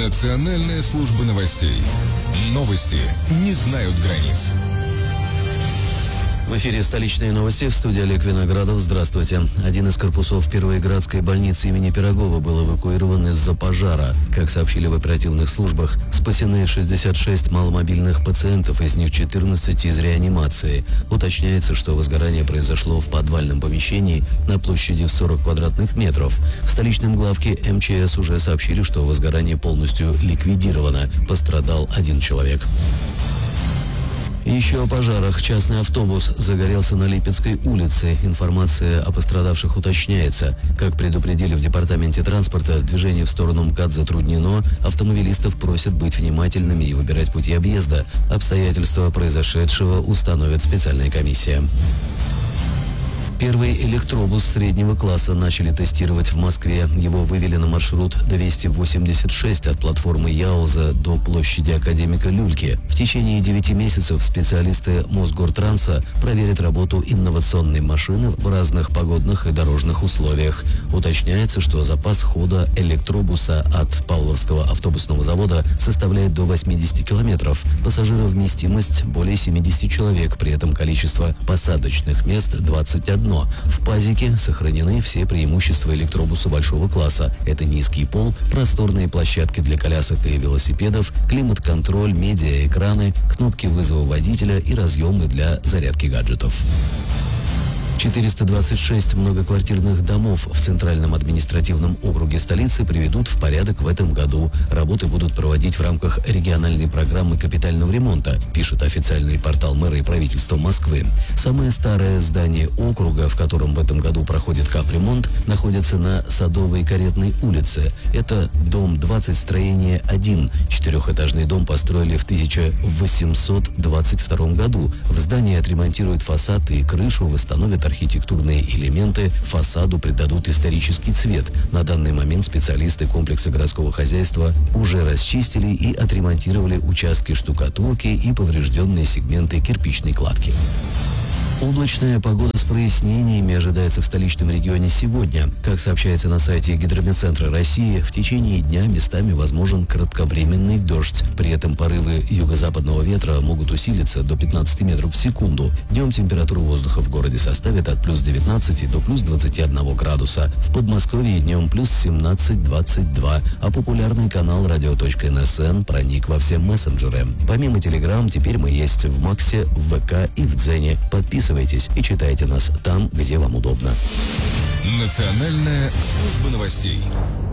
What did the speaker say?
Национальная служба новостей. Новости не знают границ. В эфире «Столичные новости», в студии Олег Виноградов. Здравствуйте. Один из корпусов первой градской больницы имени Пирогова был эвакуирован из-за пожара. Как сообщили в оперативных службах, спасены 66 маломобильных пациентов, из них 14 из реанимации. Уточняется, что возгорание произошло в подвальном помещении на площади в 40 квадратных метров. В столичном главке МЧС уже сообщили, что возгорание полностью ликвидировано. Пострадал один человек. Еще о пожарах. Частный автобус загорелся на Липецкой улице. Информация о пострадавших уточняется. Как предупредили в департаменте транспорта, движение в сторону МКАД затруднено. Автомобилистов просят быть внимательными и выбирать пути объезда. Обстоятельства произошедшего установит специальная комиссия. Первый электробус среднего класса начали тестировать в Москве. Его вывели на маршрут 286 от платформы Яуза до площади Академика Люльки. В течение 9 месяцев специалисты Мосгортранса проверят работу инновационной машины в разных погодных и дорожных условиях. Уточняется, что запас хода электробуса от Павловского автобусного завода составляет до 80 километров. Пассажировместимость более 70 человек, при этом количество посадочных мест 21. В ПАЗике сохранены все преимущества электробуса большого класса. Это низкий пол, просторные площадки для колясок и велосипедов, климат-контроль, медиаэкраны, кнопки вызова водителя и разъемы для зарядки гаджетов. 426 многоквартирных домов в Центральном административном округе столицы приведут в порядок в этом году. Работы будут проводить в рамках региональной программы капитального ремонта, пишет официальный портал мэра и правительства Москвы. Самое старое здание округа, в котором в этом году проходит капремонт, находится на Садовой Каретной улице. Это дом 20, строение 1. Четырехэтажный дом построили в 1822 году. В здании отремонтируют фасад и крышу, восстановят архитектурные элементы, фасаду придадут исторический цвет. На данный момент специалисты комплекса городского хозяйства уже расчистили и отремонтировали участки штукатурки и поврежденные сегменты кирпичной кладки. Облачная погода с прояснениями ожидается в столичном регионе сегодня. Как сообщается на сайте Гидрометцентра России, в течение дня местами возможен кратковременный дождь. При этом порывы юго-западного ветра могут усилиться до 15 метров в секунду. Днем температура воздуха в городе составит от плюс 19 до плюс 21 градуса. В Подмосковье днем плюс 17-22, а популярный канал radio.nsn проник во все мессенджеры. Помимо Telegram, теперь мы есть в Максе, в ВК и в Дзене. Подписывайтесь и читайте нас там, где вам удобно. Национальная служба новостей.